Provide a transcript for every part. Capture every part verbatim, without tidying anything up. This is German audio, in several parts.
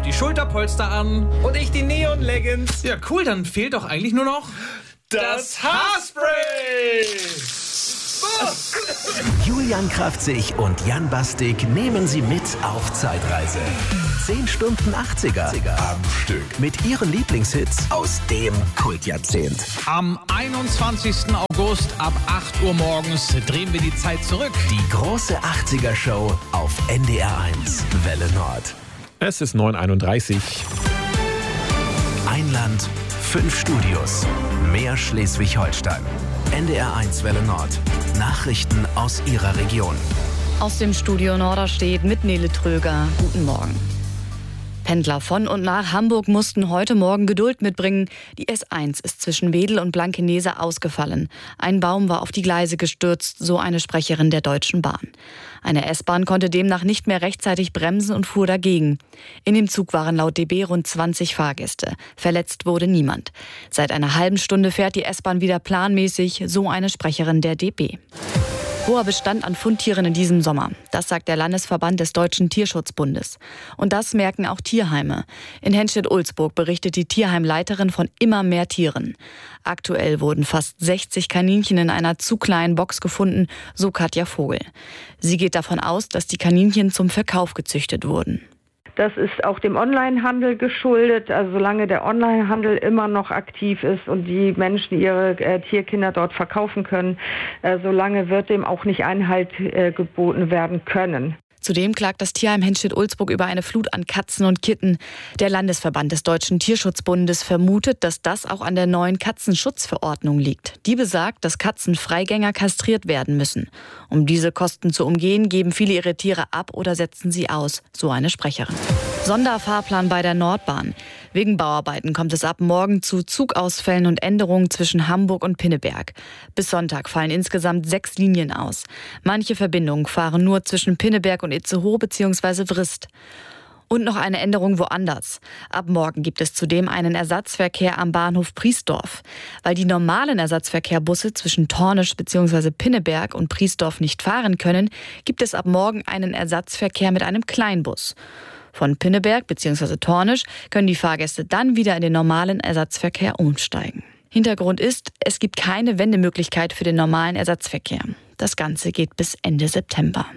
die Schulterpolster an. Und ich die Neon-Leggings. Ja, cool, dann fehlt doch eigentlich nur noch das Haarspray. Julian Kraftzig und Jan Bastik nehmen Sie mit auf Zeitreise. zehn Stunden achtziger am Stück mit Ihren Lieblingshits aus dem Kultjahrzehnt. Am einundzwanzigsten August ab acht Uhr morgens drehen wir die Zeit zurück. Die große achtziger-Show auf N D R eins Welle Nord. Es ist neun Uhr einunddreißig. Ein Land, fünf Studios, mehr Schleswig-Holstein. N D R eins Welle Nord. Nachrichten aus Ihrer Region. Aus dem Studio Norderstedt mit Nele Tröger. Guten Morgen. Pendler von und nach Hamburg mussten heute Morgen Geduld mitbringen. Die S eins ist zwischen Wedel und Blankenese ausgefallen. Ein Baum war auf die Gleise gestürzt, so eine Sprecherin der Deutschen Bahn. Eine S-Bahn konnte demnach nicht mehr rechtzeitig bremsen und fuhr dagegen. In dem Zug waren laut D B rund zwanzig Fahrgäste. Verletzt wurde niemand. Seit einer halben Stunde fährt die S-Bahn wieder planmäßig, so eine Sprecherin der D B. Hoher Bestand an Fundtieren in diesem Sommer. Das sagt der Landesverband des Deutschen Tierschutzbundes. Und das merken auch Tierheime. In Henstedt-Ulzburg berichtet die Tierheimleiterin von immer mehr Tieren. Aktuell wurden fast sechzig Kaninchen in einer zu kleinen Box gefunden, so Katja Vogel. Sie geht davon aus, dass die Kaninchen zum Verkauf gezüchtet wurden. Das ist auch dem Onlinehandel geschuldet. Also solange der Onlinehandel immer noch aktiv ist und die Menschen ihre äh, Tierkinder dort verkaufen können, äh, solange wird dem auch nicht Einhalt äh, geboten werden können. Zudem klagt das Tierheim Henstedt-Ulzburg über eine Flut an Katzen und Kitten. Der Landesverband des Deutschen Tierschutzbundes vermutet, dass das auch an der neuen Katzenschutzverordnung liegt. Die besagt, dass Katzenfreigänger kastriert werden müssen. Um diese Kosten zu umgehen, geben viele ihre Tiere ab oder setzen sie aus, so eine Sprecherin. Sonderfahrplan bei der Nordbahn. Wegen Bauarbeiten kommt es ab morgen zu Zugausfällen und Änderungen zwischen Hamburg und Pinneberg. Bis Sonntag fallen insgesamt sechs Linien aus. Manche Verbindungen fahren nur zwischen Pinneberg und Itzehoe bzw. Vrist. Und noch eine Änderung woanders. Ab morgen gibt es zudem einen Ersatzverkehr am Bahnhof Priesdorf. Weil die normalen Ersatzverkehrbusse zwischen Tornisch bzw. Pinneberg und Priesdorf nicht fahren können, gibt es ab morgen einen Ersatzverkehr mit einem Kleinbus. Von Pinneberg bzw. Tornisch können die Fahrgäste dann wieder in den normalen Ersatzverkehr umsteigen. Hintergrund ist, es gibt keine Wendemöglichkeit für den normalen Ersatzverkehr. Das Ganze geht bis Ende September.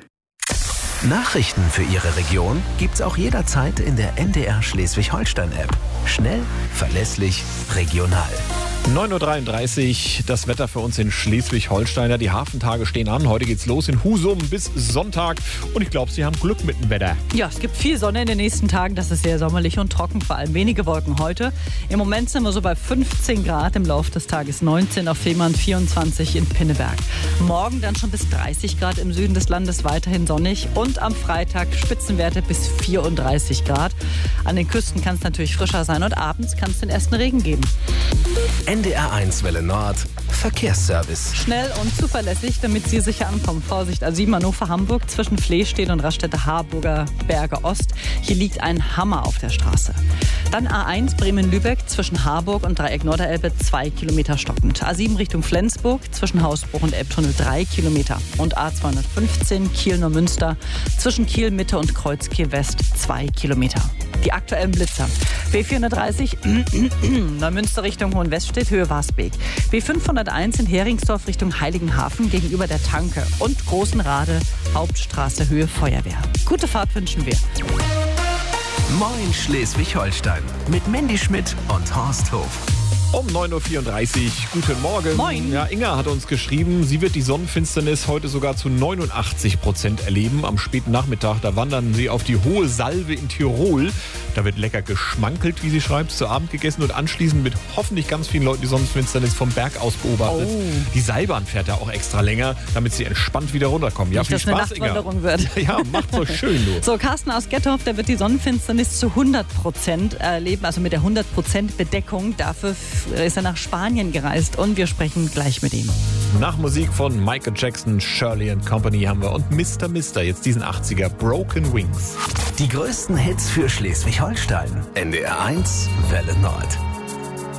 Nachrichten für Ihre Region gibt's auch jederzeit in der N D R Schleswig-Holstein-App. Schnell, verlässlich, regional. neun Uhr dreiunddreißig, das Wetter für uns in Schleswig-Holstein. Die Hafentage stehen an. Heute geht's los in Husum bis Sonntag. Und ich glaube, Sie haben Glück mit dem Wetter. Ja, es gibt viel Sonne in den nächsten Tagen. Das ist sehr sommerlich und trocken, vor allem wenige Wolken heute. Im Moment sind wir so bei fünfzehn Grad, im Laufe des Tages neunzehn auf Fehmarn, vierundzwanzig in Pinneberg. Morgen dann schon bis dreißig Grad im Süden des Landes, weiterhin sonnig. Und am Freitag Spitzenwerte bis vierunddreißig Grad. An den Küsten kann es natürlich frischer sein und abends kann es den ersten Regen geben. N D R eins Welle Nord, Verkehrsservice. Schnell und zuverlässig, damit Sie sicher ankommen. Vorsicht, A sieben Hannover-Hamburg zwischen Flehstedt und Raststätte-Harburger Berge Ost. Hier liegt ein Hammer auf der Straße. Dann A eins Bremen-Lübeck zwischen Harburg und Dreieck Norderelbe zwei Kilometer stockend. A sieben Richtung Flensburg zwischen Hausbruch und Elbtunnel drei Kilometer. Und A zweihundertfünfzehn Kiel-Neumünster zwischen Kiel-Mitte und Kreuzkiel-West zwei Kilometer. Die aktuellen Blitzer. B vierhundertdreißig Neumünster Richtung Hohenweststedt, Höhe Wasbeek. B fünfhunderteins in Heringsdorf Richtung Heiligenhafen gegenüber der Tanke. Und Großenrade, Hauptstraße, Höhe Feuerwehr. Gute Fahrt wünschen wir. Moin Schleswig-Holstein mit Mandy Schmidt und Horst Hof. Um neun Uhr vierunddreißig, guten Morgen. Moin. Ja, Inga hat uns geschrieben, sie wird die Sonnenfinsternis heute sogar zu neunundachtzig Prozent erleben. Am späten Nachmittag, da wandern sie auf die Hohe Salve in Tirol. Da wird lecker geschmankelt, wie sie schreibt, zu Abend gegessen und anschließend mit hoffentlich ganz vielen Leuten die Sonnenfinsternis vom Berg aus beobachtet. Oh. Die Seilbahn fährt da auch extra länger, damit sie entspannt wieder runterkommen. Ja, Nicht, viel dass Spaß, eine Nachtwanderung wird. Ja, macht so schön, du. So, Carsten aus Gettorf, der wird die Sonnenfinsternis zu hundert Prozent erleben, also mit der hundert Prozent Bedeckung. Dafür ist er nach Spanien gereist und wir sprechen gleich mit ihm. Nach Musik von Michael Jackson, Shirley and Company haben wir und Mister Mister, jetzt diesen achtziger, Broken Wings. Die größten Hits für Schleswig-Holstein. N D R eins Welle Nord.